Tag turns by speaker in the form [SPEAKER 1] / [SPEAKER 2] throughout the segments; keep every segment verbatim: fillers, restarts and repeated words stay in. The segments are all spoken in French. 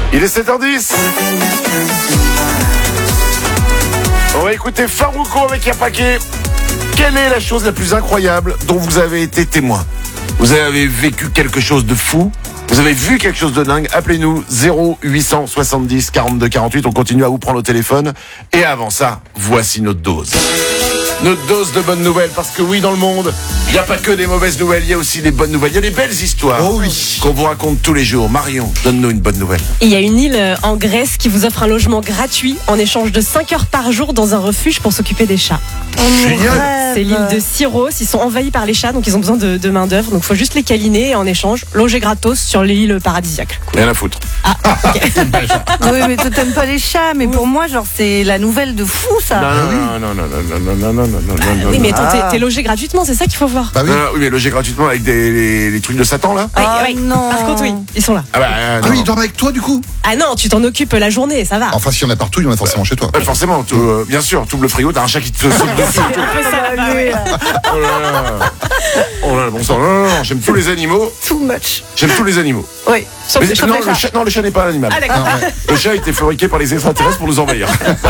[SPEAKER 1] Il est sept heures dix. On va écouter Farouko avec Yapaké. Quelle est la chose la plus incroyable dont vous avez été témoin? Vous avez vécu quelque chose de fou? Vous avez vu quelque chose de dingue? Appelez-nous zéro huit cent soixante-dix quarante-deux quarante-huit. On continue à vous prendre au téléphone. Et avant ça, voici notre dose. Notre dose de bonnes nouvelles. Parce que oui, dans le monde, il n'y a pas que des mauvaises nouvelles. Il y a aussi des bonnes nouvelles. Il y a des belles histoires.
[SPEAKER 2] Oh oui.
[SPEAKER 1] Qu'on vous raconte tous les jours. Marion, donne-nous une bonne nouvelle.
[SPEAKER 3] Il y a une île en Grèce qui vous offre un logement gratuit en échange de cinq heures par jour dans un refuge pour s'occuper des chats.
[SPEAKER 1] Génial.
[SPEAKER 3] C'est l'île de Syros. Ils sont envahis par les chats, donc ils ont besoin de, de main d'œuvre. Donc il faut juste les câliner et en échange loger gratos sur l'île paradisiaque. Cool.
[SPEAKER 1] Rien à foutre.
[SPEAKER 3] Ah, ok.
[SPEAKER 4] Oui, mais toi t'aimes pas les chats, mais pour moi, genre, c'est la nouvelle de fou, ça.
[SPEAKER 1] Non, non, non, non, non, non, non, non, non, non, non.
[SPEAKER 3] Oui, mais attends,
[SPEAKER 4] Ah.
[SPEAKER 3] t'es, t'es logé gratuitement, c'est ça qu'il faut voir.
[SPEAKER 2] Bah oui.
[SPEAKER 1] Non, non, oui, mais loger gratuitement avec des les, les trucs de Satan là.
[SPEAKER 3] Oui,
[SPEAKER 4] Ah,
[SPEAKER 3] oui.
[SPEAKER 4] non.
[SPEAKER 3] Par contre, oui, ils sont là.
[SPEAKER 1] Ah bah euh,
[SPEAKER 2] Ah
[SPEAKER 1] non.
[SPEAKER 2] oui, ils dorment avec toi du coup.
[SPEAKER 3] Ah non, tu t'en occupes la journée, ça va.
[SPEAKER 2] Enfin, s'il y en a partout, il y en a forcément chez toi.
[SPEAKER 1] Ouais, forcément, tu, euh, bien sûr, tu ouvres le frigo, t'as un chat qui te saute dessus. Oh là là. Oh là là, bon sang, non, non, non, j'aime tous les animaux.
[SPEAKER 4] Too much.
[SPEAKER 1] J'aime tous les animaux.
[SPEAKER 4] Oui.
[SPEAKER 3] Sauf
[SPEAKER 1] Mais-
[SPEAKER 3] les chats.
[SPEAKER 1] non, le chat, non, le chat n'est pas un animal.
[SPEAKER 3] Ah d'accord.
[SPEAKER 2] Ah, ouais.
[SPEAKER 1] Le chat a été fabriqué par les extraterrestres pour nous envahir.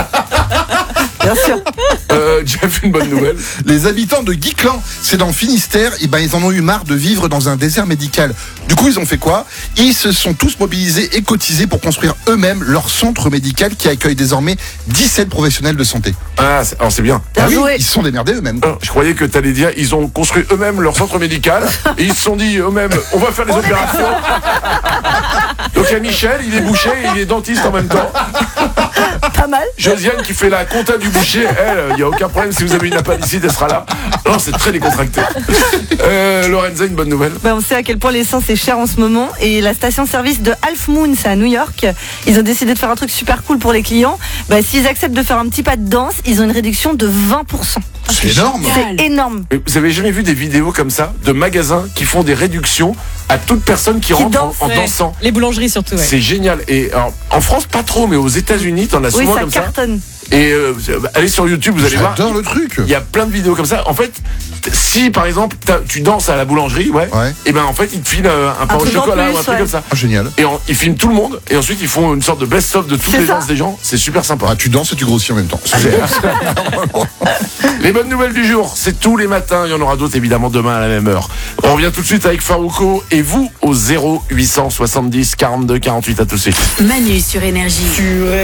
[SPEAKER 4] Bien sûr.
[SPEAKER 1] Euh, Jeff, une bonne nouvelle.
[SPEAKER 2] Les habitants de Guiclan, c'est dans le Finistère, et ben ils en ont eu marre de vivre dans un désert médical. Du coup, ils ont fait quoi? Ils se sont tous mobilisés et cotisés pour construire eux-mêmes leur centre médical qui accueille désormais dix-sept professionnels de santé.
[SPEAKER 1] Ah, c'est, alors c'est bien.
[SPEAKER 4] Bien
[SPEAKER 2] Ah oui,
[SPEAKER 4] joué.
[SPEAKER 2] ils se sont démerdés eux-mêmes.
[SPEAKER 1] Ah, je croyais que t'allais dire, ils ont construit eux-mêmes leur centre médical et ils se sont dit eux-mêmes, on va faire les opérations. Donc il y a Michel, il est boucher et il est dentiste en même temps.
[SPEAKER 4] Pas mal.
[SPEAKER 1] Josiane qui fait la compta du boucher, elle, il n'y a aucun problème, si vous avez une appendicite, elle sera là. Non, c'est très décontracté. Euh, Lorenza, une bonne nouvelle.
[SPEAKER 4] Ben, on sait à quel point l'essence est chère en ce moment et la station-service de Half Moon, c'est à New York. Ils ont décidé de faire un truc super cool pour les clients. Ben, s'ils acceptent de faire un petit pas de danse, ils ont une réduction de vingt pour cent.
[SPEAKER 2] C'est énorme.
[SPEAKER 4] C'est énorme.
[SPEAKER 1] Mais vous avez jamais vu des vidéos comme ça de magasins qui font des réductions à toute personne qui,
[SPEAKER 4] Qui
[SPEAKER 1] rentre
[SPEAKER 4] danse,
[SPEAKER 1] en, en
[SPEAKER 3] Ouais.
[SPEAKER 1] dansant?
[SPEAKER 3] Les boulangeries surtout, ouais.
[SPEAKER 1] C'est génial. Et alors, en France, pas trop, mais aux États-Unis, t'en as
[SPEAKER 4] Oui,
[SPEAKER 1] souvent
[SPEAKER 4] ça
[SPEAKER 1] comme
[SPEAKER 4] cartonne.
[SPEAKER 1] ça. Et euh, allez sur YouTube, vous allez voir.
[SPEAKER 2] J'adore le truc.
[SPEAKER 1] Il y a plein de vidéos comme ça. En fait, t- si par exemple t'as- tu danses à la boulangerie, ouais,
[SPEAKER 2] Ouais.
[SPEAKER 1] et ben en fait ils te filent euh, un pain au
[SPEAKER 4] truc en
[SPEAKER 1] chocolat
[SPEAKER 4] plus,
[SPEAKER 1] ou un truc
[SPEAKER 4] ouais.
[SPEAKER 1] comme ça.
[SPEAKER 2] Ah, génial.
[SPEAKER 1] Et en- ils filment tout le monde et ensuite ils font une sorte de best-of de toutes
[SPEAKER 4] C'est
[SPEAKER 1] les
[SPEAKER 4] ça.
[SPEAKER 1] danses des gens. C'est super sympa.
[SPEAKER 2] Ah, tu danses et tu grossis en même temps.
[SPEAKER 1] Les bonnes nouvelles du jour, c'est tous les matins. Il y en aura d'autres évidemment demain à la même heure. On revient tout de suite avec Farouko et vous au zéro huit cent soixante-dix quarante-deux quarante-huit. À tout de suite.
[SPEAKER 5] Manu sur Énergie.